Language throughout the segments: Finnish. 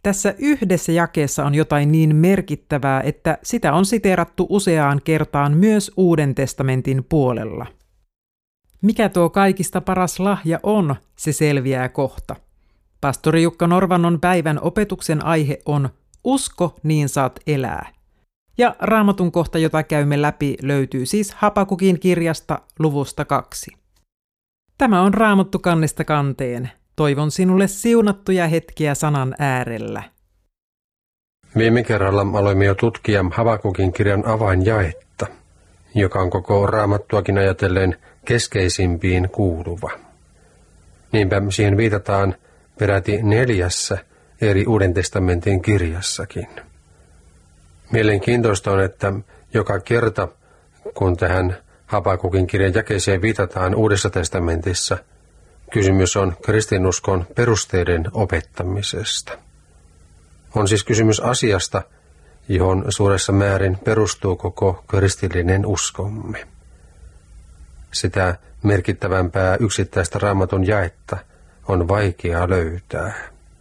Tässä yhdessä jakeessa on jotain niin merkittävää, että sitä on siteerattu useaan kertaan myös Uuden testamentin puolella. Mikä tuo kaikista paras lahja on, se selviää kohta. Pastori Jukka Norvannon päivän opetuksen aihe on Usko, niin saat elää. Ja Raamatun kohta, jota käymme läpi, löytyy siis Habakukin kirjasta luvusta 2. Tämä on Raamattu kannesta kanteen. Toivon sinulle siunattuja hetkiä sanan äärellä. Viime kerralla aloimme jo tutkia Habakukin kirjan avainjaetta, joka on koko Raamattuakin ajatellen keskeisimpiin kuuluva. Niinpä siihen viitataan peräti 4 eri Uuden testamentin kirjassakin. Mielenkiintoista on, että joka kerta, kun tähän Habakukin kirjan jakeeseen viitataan Uudessa testamentissa, kysymys on kristinuskon perusteiden opettamisesta. On siis kysymys asiasta, johon suuressa määrin perustuu koko kristillinen uskomme. Sitä merkittävämpää yksittäistä Raamatun jaetta on vaikea löytää.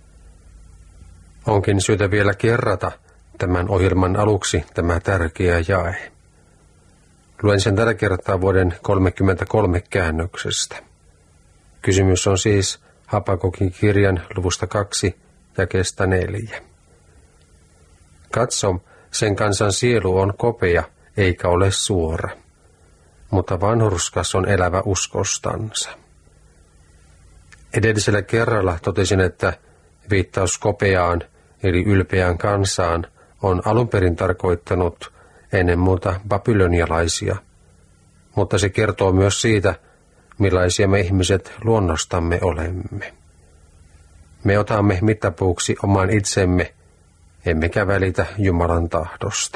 Onkin syytä vielä kerrata tämän ohjelman aluksi tämä tärkeä jae. Luen sen tällä kertaa vuoden 33 käännöksestä. Kysymys on siis Habakukin kirjan luvusta 2 jakeesta 4. Katso, sen kansan sielu on kopea eikä ole suora, mutta vanhurskas on elävä uskostansa. Edellisellä kerralla totesin, että viittaus kopeaan eli ylpeään kansaan on alun perin tarkoittanut ennen muuta babylonialaisia, mutta se kertoo myös siitä, millaisia me ihmiset luonnostamme olemme. Me otamme mittapuuksi oman itsemme, emmekä välitä Jumalan tahdosta.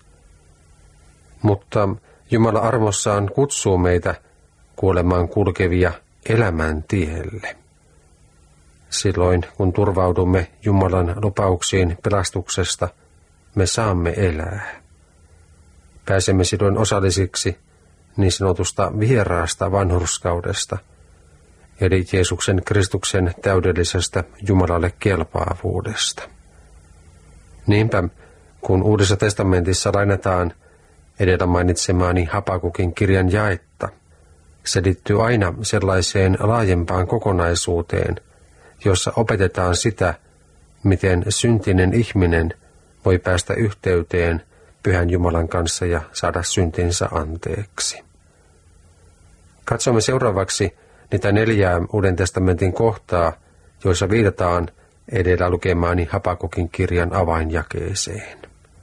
Mutta Jumala armossaan kutsuu meitä kuolemaan kulkevia elämän tielle. Silloin, kun turvaudumme Jumalan lupauksiin pelastuksesta, me saamme elää. Pääsemme silloin osallisiksi niin sanotusta vieraasta vanhurskaudesta, eli Jeesuksen Kristuksen täydellisestä Jumalalle kelpaavuudesta. Niinpä, kun Uudessa testamentissa lainataan edellä mainitsemaani Habakukin kirjan jaetta, se liittyy aina sellaiseen laajempaan kokonaisuuteen, jossa opetetaan sitä, miten syntinen ihminen voi päästä yhteyteen Pyhän Jumalan kanssa ja saada syntinsä anteeksi. Katsomme seuraavaksi niitä 4 Uuden testamentin kohtaa, joissa viitataan edellä lukemaani Habakukin kirjan avainjakeeseen.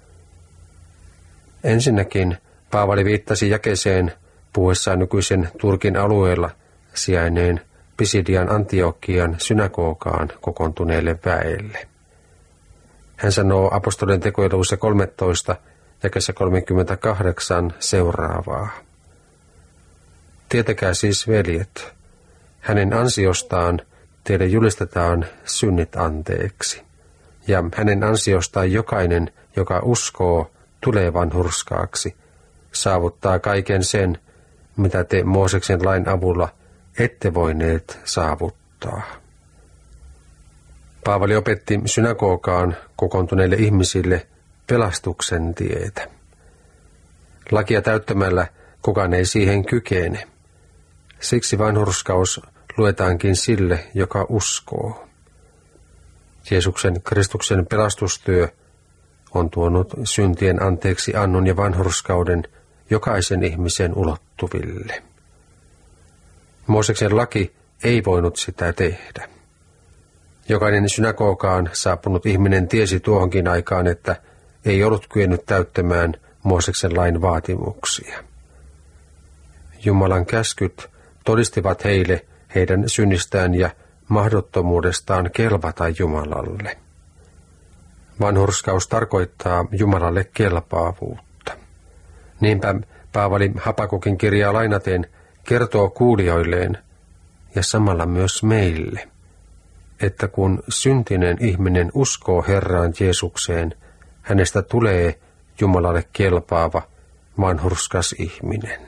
Ensinnäkin Paavali viittasi jakeeseen puhuessaan nykyisen Turkin alueella sijainneen Pisidian Antiokian synagogaan kokoontuneelle väelle. Hän sanoo apostolien tekojen luvussa 13 jakeessa 38 seuraavaa. Tietäkää siis, veljet, hänen ansiostaan teille julistetaan synnit anteeksi, ja hänen ansiostaan jokainen, joka uskoo, tulee vanhurskaaksi, saavuttaa kaiken sen, mitä te Mooseksen lain avulla ette voineet saavuttaa. Paavali opetti synagogaan kokoontuneille ihmisille pelastuksen tietä. Lakia täyttämällä kukaan ei siihen kykene. Siksi vanhurskaus luetaankin sille, joka uskoo. Jeesuksen Kristuksen pelastustyö on tuonut syntien anteeksi annon ja vanhurskauden jokaisen ihmisen ulottuville. Mooseksen laki ei voinut sitä tehdä. Jokainen synagogaan saapunut ihminen tiesi tuohonkin aikaan, että ei ollut kyennyt täyttämään Mooseksen lain vaatimuksia. Jumalan käskyt todistivat heille heidän synnistään ja mahdottomuudestaan kelvata Jumalalle. Vanhurskaus tarkoittaa Jumalalle kelpaavuutta. Niinpä Paavali Habakukin kirjaa lainaten kertoo kuulijoilleen ja samalla myös meille, että kun syntinen ihminen uskoo Herraan Jeesukseen, hänestä tulee Jumalalle kelpaava, vanhurskas ihminen.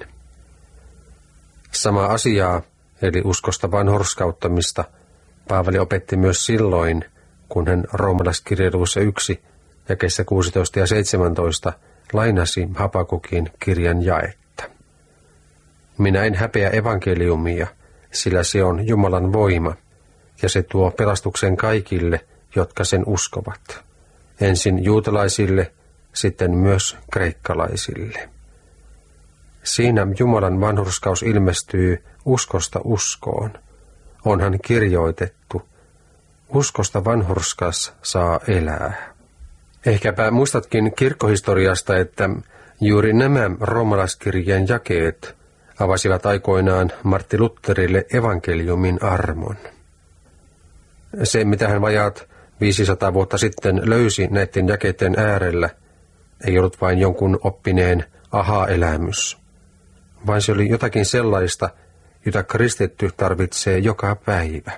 Sama asiaa, eli uskosta vanhurskauttamista, Paavali opetti myös silloin, kun hän roomalaiskirjelussa 1, jakeissa 16 ja 17 lainasi Habakukin kirjan jaetta. Minä en häpeä evankeliumia, sillä se on Jumalan voima, ja se tuo pelastuksen kaikille, jotka sen uskovat. Ensin juutalaisille, sitten myös kreikkalaisille. Siinä Jumalan vanhurskaus ilmestyy uskosta uskoon. Onhan kirjoitettu, uskosta vanhurskas saa elää. Ehkäpä muistatkin kirkkohistoriasta, että juuri nämä roomalaiskirjeen jakeet avasivat aikoinaan Martti Lutherille evankeliumin armon. Se, mitä hän vajaat 500 vuotta sitten löysi näiden jakeiden äärellä, ei ollut vain jonkun oppineen aha-elämys, vaan se oli jotakin sellaista, jota kristitty tarvitsee joka päivä.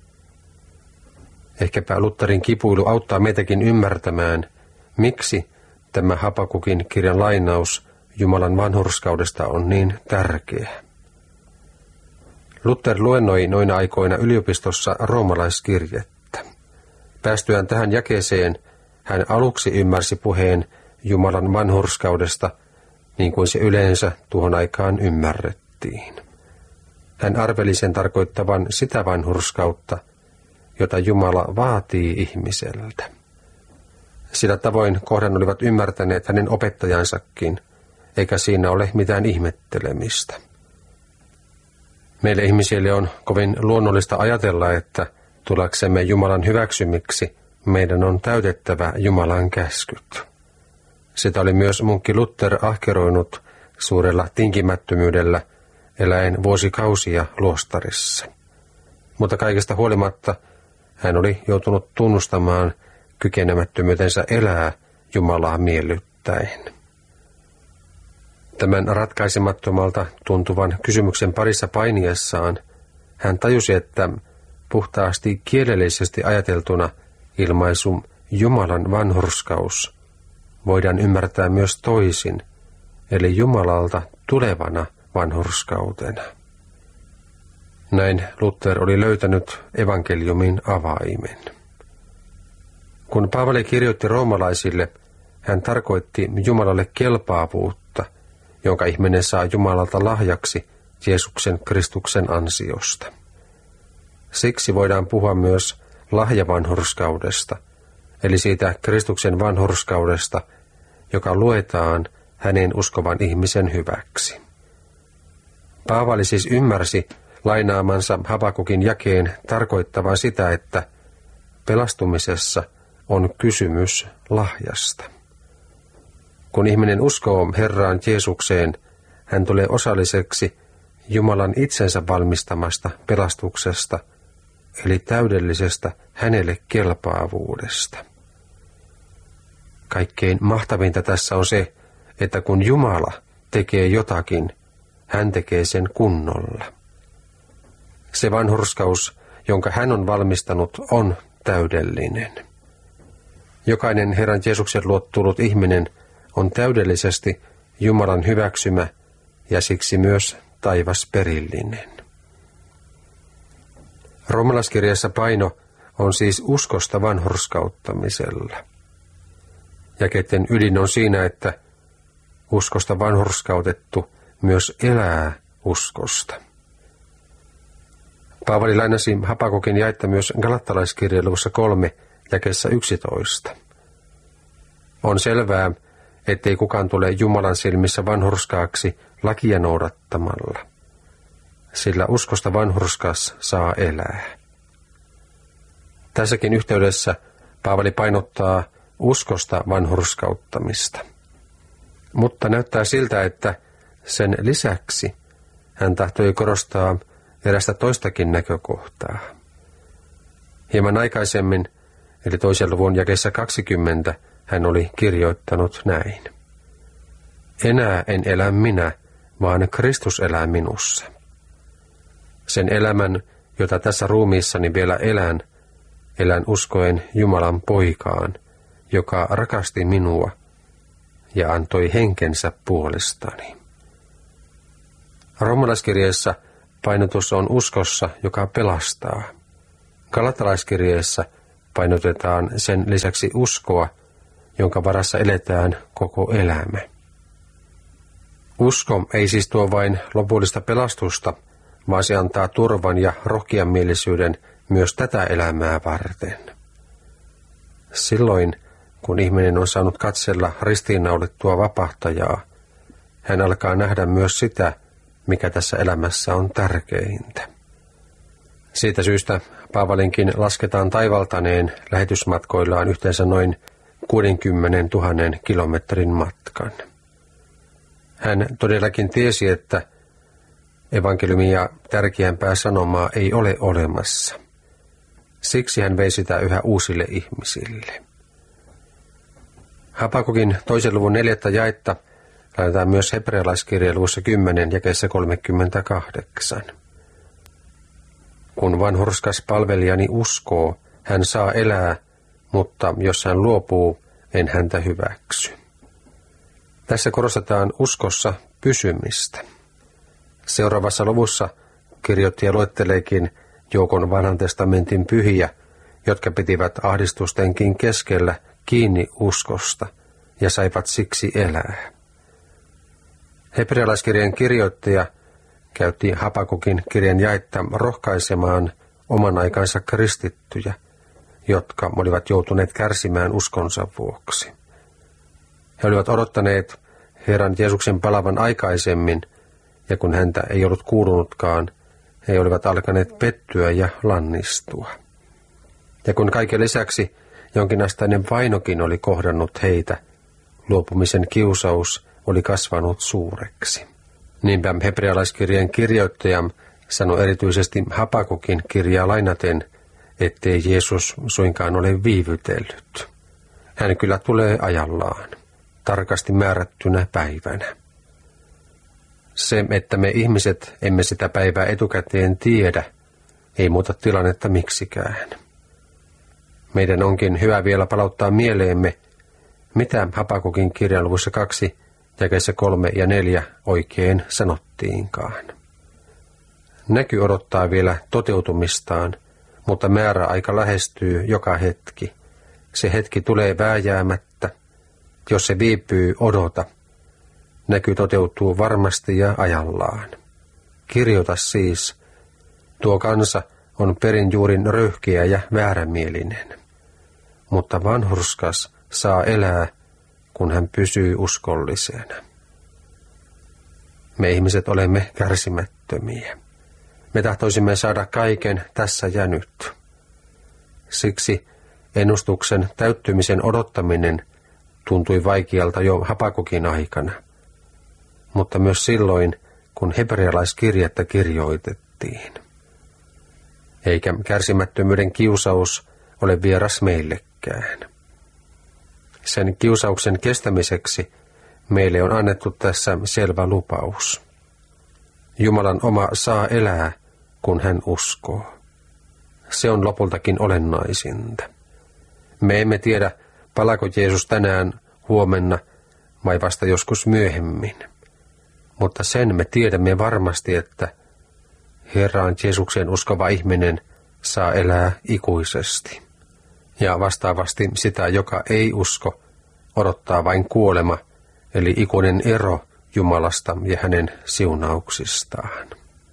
Ehkäpä Lutherin kipuilu auttaa meitäkin ymmärtämään, miksi tämä Habakukin kirjan lainaus Jumalan vanhurskaudesta on niin tärkeä. Luther luennoi noina aikoina yliopistossa roomalaiskirjettä. Päästyään tähän jakeeseen, hän aluksi ymmärsi puheen Jumalan vanhurskaudesta, niin kuin se yleensä tuohon aikaan ymmärrettiin. Hän arveli sen tarkoittavan sitä vanhurskautta, jota Jumala vaatii ihmiseltä. Sillä tavoin kohdan olivat ymmärtäneet hänen opettajansakin, eikä siinä ole mitään ihmettelemistä. Meille ihmisille on kovin luonnollista ajatella, että tullaksemme Jumalan hyväksymiksi meidän on täytettävä Jumalan käskyt. Sitä oli myös munkki Luther ahkeroinut suurella tinkimättömyydellä eläen vuosikausia luostarissa. Mutta kaikesta huolimatta hän oli joutunut tunnustamaan kykenemättömyytensä elää Jumalaa miellyttäen. Tämän ratkaisemattomalta tuntuvan kysymyksen parissa painiessaan hän tajusi, että puhtaasti kielellisesti ajateltuna ilmaisu Jumalan vanhurskaus voidaan ymmärtää myös toisin, eli Jumalalta tulevana vanhurskautena. Näin Luther oli löytänyt evankeliumin avaimen. Kun Paavali kirjoitti roomalaisille, hän tarkoitti Jumalalle kelpaavuutta, jonka ihminen saa Jumalalta lahjaksi Jeesuksen Kristuksen ansiosta. Siksi voidaan puhua myös lahjavanhurskaudesta, eli siitä Kristuksen vanhurskaudesta, joka luetaan hänen uskovan ihmisen hyväksi. Paavali siis ymmärsi lainaamansa Habakukin jakeen tarkoittavan sitä, että pelastumisessa on kysymys lahjasta. Kun ihminen uskoo Herraan Jeesukseen, hän tulee osalliseksi Jumalan itsensä valmistamasta pelastuksesta, eli täydellisestä hänelle kelpaavuudesta. Kaikkein mahtavinta tässä on se, että kun Jumala tekee jotakin, hän tekee sen kunnolla. Se vanhurskaus, jonka hän on valmistanut, on täydellinen. Jokainen Herran Jeesuksen luo tullut ihminen on täydellisesti Jumalan hyväksymä ja siksi myös taivasperillinen. Roomalaiskirjassa paino on siis uskosta vanhurskauttamisella. Jakeiden ydin on siinä, että uskosta vanhurskautettu myös elää uskosta. Paavali lainasi Habakukin jaetta myös Galattalaiskirjeen luvussa 3, jakeessa 11. On selvää, ettei kukaan tule Jumalan silmissä vanhurskaaksi lakia noudattamalla, sillä uskosta vanhurskas saa elää. Tässäkin yhteydessä Paavali painottaa uskosta vanhurskauttamista. Mutta näyttää siltä, että sen lisäksi hän tahtoi korostaa erästä toistakin näkökohtaa. Hieman aikaisemmin, eli toisen luvun jakeessa 20, hän oli kirjoittanut näin. Enää en elä minä, vaan Kristus elää minussa. Sen elämän, jota tässä ruumiissani vielä elän uskoen Jumalan poikaan, joka rakasti minua ja antoi henkensä puolestani. Roomalaiskirjeessä painotus on uskossa, joka pelastaa. Galattalaiskirjeessä painotetaan sen lisäksi uskoa, jonka varassa eletään koko elämä. Usko ei siis tuo vain lopullista pelastusta, vaan se antaa turvan ja rohkeamielisyyden myös tätä elämää varten. Silloin, kun ihminen on saanut katsella ristiinnaulittua vapahtajaa, hän alkaa nähdä myös sitä, mikä tässä elämässä on tärkeintä. Siitä syystä Paavalinkin lasketaan taivaltaneen lähetysmatkoillaan yhteensä noin 60 000 kilometrin matkan. Hän todellakin tiesi, että evankeliumia tärkeämpää sanomaa ei ole olemassa. Siksi hän vei sitä yhä uusille ihmisille. Habakukin 2. luvun 4. jaetta laitetaan myös hebrealaiskirjeen luvussa 10 jakeessa 38. Kun vanhurskas palvelijani uskoo, hän saa elää, mutta jos hän luopuu, en häntä hyväksy. Tässä korostetaan uskossa pysymistä. Seuraavassa luvussa kirjoittaja luetteleekin joukon vanhan testamentin pyhiä, jotka pitivät ahdistustenkin keskellä kiinni uskosta ja saivat siksi elää. Hebrealaiskirjan kirjoittaja käytti Habakukin kirjan jaetta rohkaisemaan oman aikansa kristittyjä, jotka olivat joutuneet kärsimään uskonsa vuoksi. He olivat odottaneet Herran Jeesuksen palavan aikaisemmin, ja kun häntä ei ollut kuulunutkaan, he olivat alkaneet pettyä ja lannistua. Ja kun kaiken lisäksi jonkinasteinen vainokin oli kohdannut heitä, luopumisen kiusaus oli kasvanut suureksi. Niinpä hebrealaiskirjan kirjoittaja sanoi erityisesti Habakukin kirjaa lainaten, ettei Jeesus suinkaan ole viivytellyt. Hän kyllä tulee ajallaan, tarkasti määrättynä päivänä. Se, että me ihmiset emme sitä päivää etukäteen tiedä, ei muuta tilannetta miksikään. Meidän onkin hyvä vielä palauttaa mieleemme, mitä Habakukin kirjan luvussa 2, jakeissa 3 ja 4 oikein sanottiinkaan. Näky odottaa vielä toteutumistaan, mutta määräaika lähestyy joka hetki. Se hetki tulee vääjäämättä. Jos se viipyy, odota. Näky toteutuu varmasti ja ajallaan. Kirjoita siis. Tuo kansa on perin juurin röyhkeä ja väärämielinen. Mutta vanhurskas saa elää, kun hän pysyy uskollisena. Me ihmiset olemme kärsimättömiä. Me tahtoisimme saada kaiken tässä ja nyt. Siksi ennustuksen täyttymisen odottaminen tuntui vaikealta jo Habakukin aikana, mutta myös silloin, kun hebrealaiskirjettä kirjoitettiin. Eikä kärsimättömyyden kiusaus ole vieras meillekään. Sen kiusauksen kestämiseksi meille on annettu tässä selvä lupaus. Jumalan oma saa elää, kun hän uskoo. Se on lopultakin olennaisinta. Me emme tiedä, palaako Jeesus tänään, huomenna vai vasta joskus myöhemmin. Mutta sen me tiedämme varmasti, että Herraan Jeesukseen uskova ihminen saa elää ikuisesti. Ja vastaavasti sitä, joka ei usko, odottaa vain kuolema, eli ikuinen ero Jumalasta ja hänen siunauksistaan.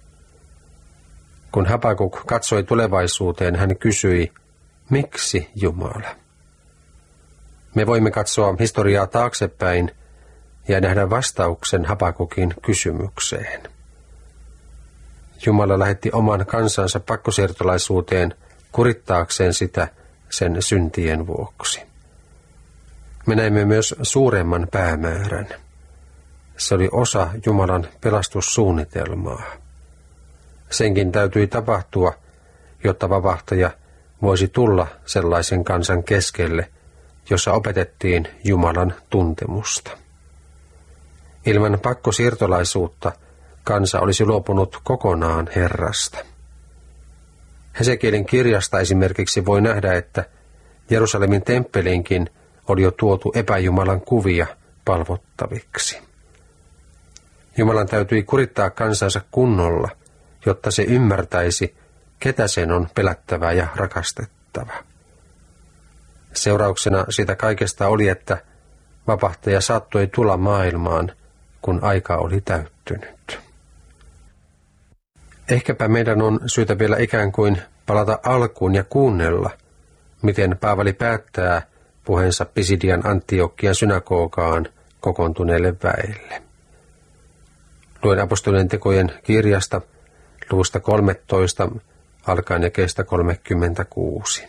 Kun Habakuk katsoi tulevaisuuteen, hän kysyi, miksi Jumala? Me voimme katsoa historiaa taaksepäin ja nähdä vastauksen Habakukin kysymykseen. Jumala lähetti oman kansansa pakkosiirtolaisuuteen kurittaakseen sitä sen syntien vuoksi. Me näemme myös suuremman päämäärän. Se oli osa Jumalan pelastussuunnitelmaa. Senkin täytyi tapahtua, jotta vapahtaja voisi tulla sellaisen kansan keskelle, jossa opetettiin Jumalan tuntemusta. Ilman pakkosiirtolaisuutta kansa olisi luopunut kokonaan Herrasta. Hesekielin kirjasta esimerkiksi voi nähdä, että Jerusalemin temppeliinkin oli jo tuotu epäjumalan kuvia palvottaviksi. Jumalan täytyi kurittaa kansansa kunnolla, jotta se ymmärtäisi, ketä sen on pelättävä ja rakastettava. Seurauksena siitä kaikesta oli, että vapahtaja saattoi tulla maailmaan, kun aika oli täyttynyt. Ehkäpä meidän on syytä vielä ikään kuin palata alkuun ja kuunnella, miten Paavali päättää puheensa Pisidian Antiokian synagogaan kokoontuneelle väelle. Luen apostolien tekojen kirjasta luvusta 13 alkaen jakeesta 36.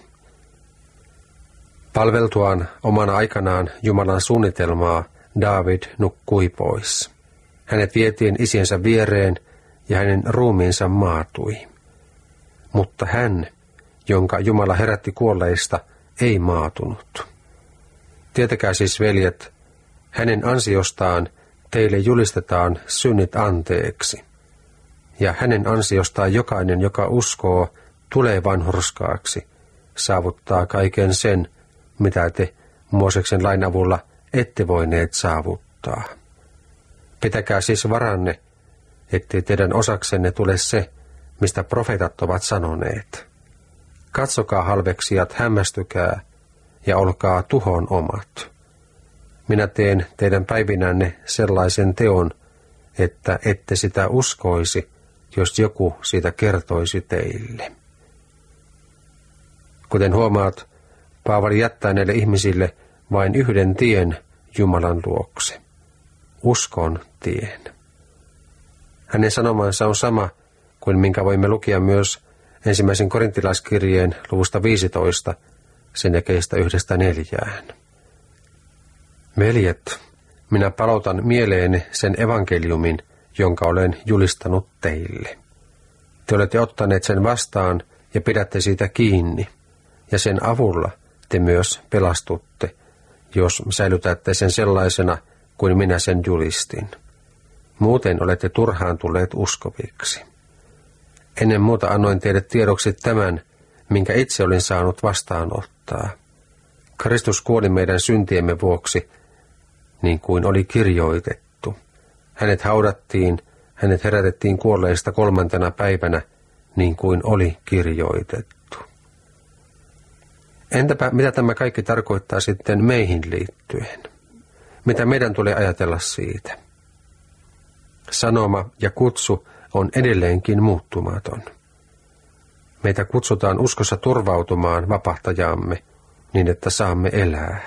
Palveltuaan omana aikanaan Jumalan suunnitelmaa Daavid nukkui pois. Hänet vietiin isiensä viereen ja hänen ruumiinsa maatui. Mutta hän, jonka Jumala herätti kuolleista, ei maatunut. Tietäkää siis, veljet, hänen ansiostaan teille julistetaan synnit anteeksi. Ja hänen ansiostaan jokainen, joka uskoo, tulee vanhurskaaksi, saavuttaa kaiken sen, mitä te Mooseksen lain avulla ette voineet saavuttaa. Pitäkää siis varanne, ettei teidän osaksenne tule se, mistä profeetat ovat sanoneet. Katsokaa halveksijat, hämmästykää ja olkaa tuhon omat. Minä teen teidän päivinänne sellaisen teon, että ette sitä uskoisi, jos joku siitä kertoisi teille. Kuten huomaat, Paavali jättää näille ihmisille vain yhden tien Jumalan luokse. Uskon tien. Hänen sanomansa on sama kuin minkä voimme lukea myös ensimmäisen korintilaiskirjeen luvusta 15, sen jakeista 1-4. Veljet, minä palautan mieleeni sen evankeliumin, jonka olen julistanut teille. Te olette ottaneet sen vastaan ja pidätte siitä kiinni, ja sen avulla te myös pelastutte, jos säilytätte sen sellaisena kuin minä sen julistin. Muuten olette turhaan tulleet uskoviksi. Ennen muuta annoin teille tiedoksi tämän, minkä itse olin saanut vastaanottaa. Kristus kuoli meidän syntiemme vuoksi, niin kuin oli kirjoitettu. Hänet haudattiin, hänet herätettiin kuolleista 3. päivänä, niin kuin oli kirjoitettu. Entäpä mitä tämä kaikki tarkoittaa sitten meihin liittyen? Mitä meidän tulee ajatella siitä? Sanoma ja kutsu on edelleenkin muuttumaton. Meitä kutsutaan uskossa turvautumaan vapahtajaamme, niin että saamme elää.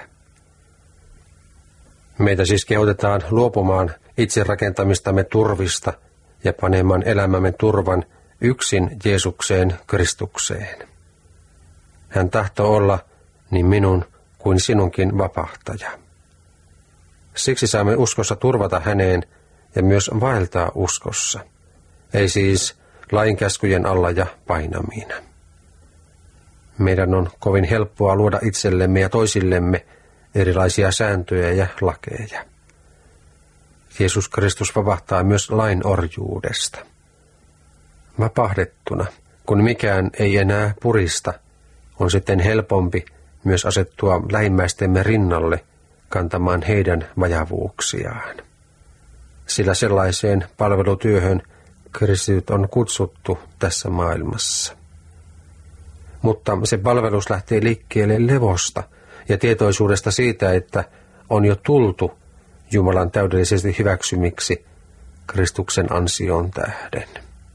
Meitä siis kehotetaan luopumaan itse rakentamistamme turvista ja panemaan elämämme turvan yksin Jeesukseen Kristukseen. Hän tahtoo olla niin minun kuin sinunkin vapahtaja. Siksi saamme uskossa turvata häneen ja myös vaeltaa uskossa, ei siis lainkäskyjen alla ja painamiina. Meidän on kovin helppoa luoda itsellemme ja toisillemme erilaisia sääntöjä ja lakeja. Jeesus Kristus vapahtaa myös lain orjuudesta. Vapahdettuna, kun mikään ei enää purista, on sitten helpompi myös asettua lähimmäistemme rinnalle kantamaan heidän vajavuuksiaan. Sillä sellaiseen palvelutyöhön kristityt on kutsuttu tässä maailmassa. Mutta se palvelus lähtee liikkeelle levosta ja tietoisuudesta siitä, että on jo tultu Jumalan täydellisesti hyväksymiksi Kristuksen ansion tähden.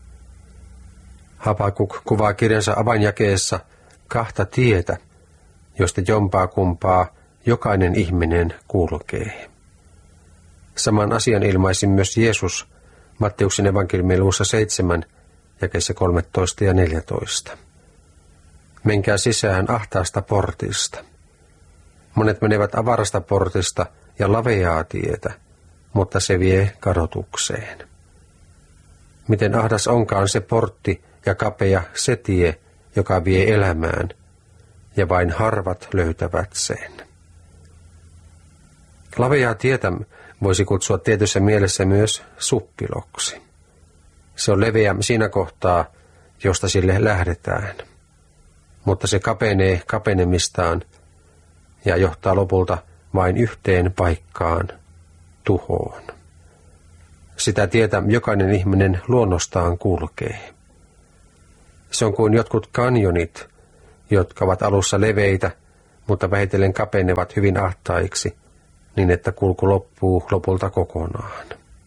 Habakuk kuvaa kirjansa avainjakeessa 2 tietä, josta jompaa kumpaa jokainen ihminen kulkee. Saman asian ilmaisi myös Jeesus Matteuksen evankeliumin luvussa 7, jakeissa 13 ja 14. Menkää sisään ahtaasta portista. Monet menevät avarasta portista ja laveaa tietä, mutta se vie kadotukseen. Miten ahdas onkaan se portti ja kapea se tie, joka vie elämään, ja vain harvat löytävät sen. Laveaa tietä voisi kutsua tietyssä mielessä myös suppiloksi. Se on leveä siinä kohtaa, josta sille lähdetään, mutta se kapenee kapenemistaan ja johtaa lopulta vain yhteen paikkaan, tuhoon. Sitä tietä jokainen ihminen luonnostaan kulkee. Se on kuin jotkut kanjonit, jotka ovat alussa leveitä, mutta vähitellen kapenevat hyvin ahtaiksi, niin että kulku loppuu lopulta kokonaan.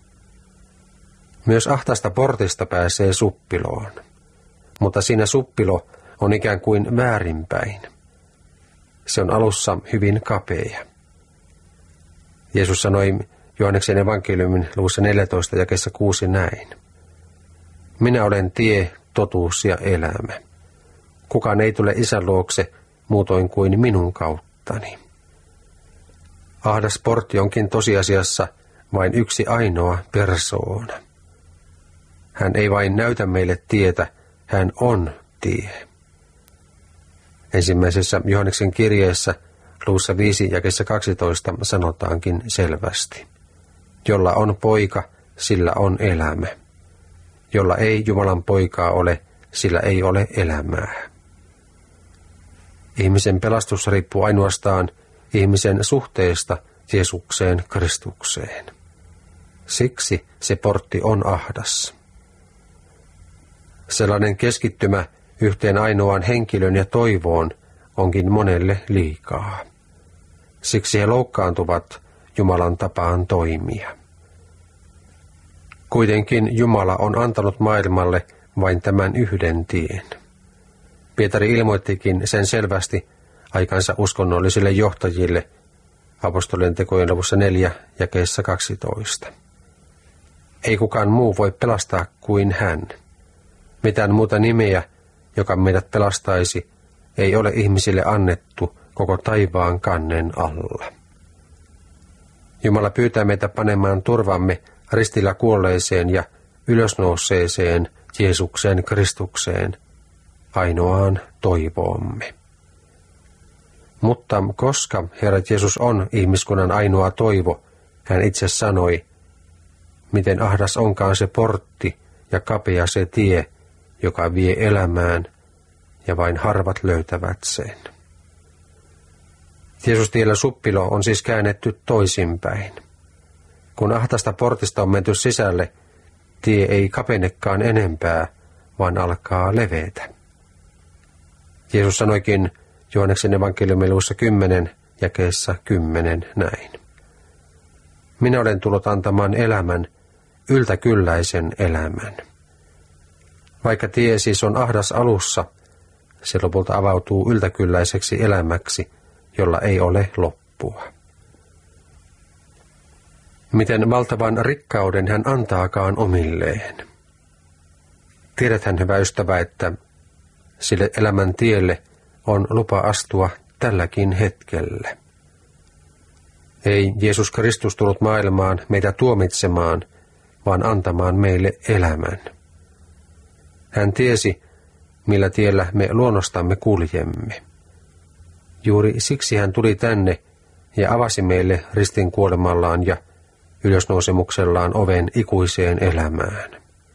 Myös ahtaasta portista pääsee suppiloon, mutta siinä suppilo on ikään kuin väärinpäin. Se on alussa hyvin kapea. Jeesus sanoi Johanneksen evankeliumin luvussa 14 jakeessa 6 näin. Minä olen tie, totuus ja elämä. Kukaan ei tule Isän luokse muutoin kuin minun kauttani. Ahdas portti onkin tosiasiassa vain yksi ainoa persoona. Hän ei vain näytä meille tietä, hän on tie. Ensimmäisessä Johanneksen kirjeessä luvussa 5 jakeessa 12 sanotaankin selvästi. Jolla on poika, sillä on elämä. Jolla ei Jumalan poikaa ole, sillä ei ole elämää. Ihmisen pelastus riippuu ainoastaan ihmisen suhteesta Jeesukseen Kristukseen. Siksi se portti on ahdas. Sellainen keskittymä yhteen ainoaan henkilön ja toivoon onkin monelle liikaa. Siksi he loukkaantuvat Jumalan tapaan toimia. Kuitenkin Jumala on antanut maailmalle vain tämän yhden tien. Pietari ilmoittikin sen selvästi aikansa uskonnollisille johtajille apostolien tekojen luvussa 4 jakeessa 12. Ei kukaan muu voi pelastaa kuin hän. Mitään muuta nimeä, joka meidät pelastaisi, ei ole ihmisille annettu koko taivaan kannen alla. Jumala pyytää meitä panemaan turvamme ristillä kuolleeseen ja ylösnouseeseen Jeesukseen Kristukseen, ainoaan toivoomme. Mutta koska Herra Jeesus on ihmiskunnan ainoa toivo, hän itse sanoi, miten ahdas onkaan se portti ja kapea se tie, joka vie elämään, ja vain harvat löytävät sen. Jeesustiellä suppilo on siis käännetty toisinpäin. Kun ahtasta portista on menty sisälle, tie ei kapenekaan enempää, vaan alkaa levetä. Jeesus sanoikin Johanneksen evankeliumin luvussa 10 jakeessa 10 näin. Minä olen tullut antamaan elämän, yltäkylläisen elämän. Vaikka tie siis on ahdas alussa, se lopulta avautuu yltäkylläiseksi elämäksi, jolla ei ole loppua. Miten valtavan rikkauden hän antaakaan omilleen. Tiedäthän, hyvä ystävä, että sille elämän tielle on lupa astua tälläkin hetkellä. Ei Jeesus Kristus tullut maailmaan meitä tuomitsemaan, vaan antamaan meille elämän. Hän tiesi, millä tiellä me luonnostamme kuljemme. Juuri siksi hän tuli tänne ja avasi meille ristin kuolemallaan ja ylösnousemuksellaan oven ikuiseen elämään.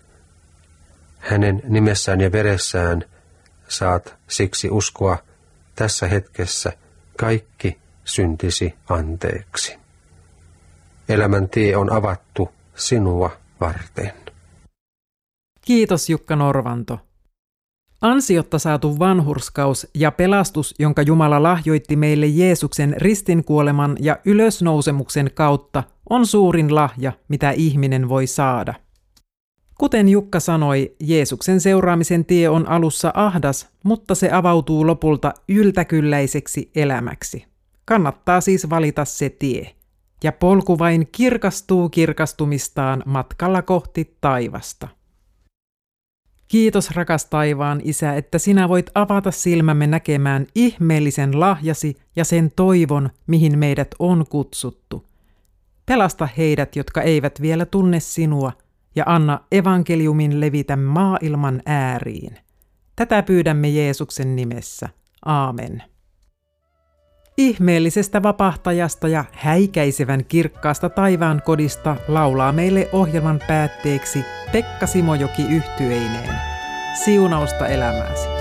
Hänen nimessään ja veressään saat siksi uskoa tässä hetkessä kaikki syntisi anteeksi. Elämän tie on avattu sinua varten. Kiitos Jukka Norvanto. Ansiotta saatu vanhurskaus ja pelastus, jonka Jumala lahjoitti meille Jeesuksen ristinkuoleman ja ylösnousemuksen kautta, on suurin lahja, mitä ihminen voi saada. Kuten Jukka sanoi, Jeesuksen seuraamisen tie on alussa ahdas, mutta se avautuu lopulta yltäkylläiseksi elämäksi. Kannattaa siis valita se tie. Ja polku vain kirkastuu kirkastumistaan matkalla kohti taivasta. Kiitos rakas taivaan Isä, että sinä voit avata silmämme näkemään ihmeellisen lahjasi ja sen toivon, mihin meidät on kutsuttu. Pelasta heidät, jotka eivät vielä tunne sinua, ja anna evankeliumin levitä maailman ääriin. Tätä pyydämme Jeesuksen nimessä. Aamen. Ihmeellisestä vapahtajasta ja häikäisevän kirkkaasta taivaan kodista laulaa meille ohjelman päätteeksi Pekka Simojoki yhtyeineen. Siunausta elämääsi.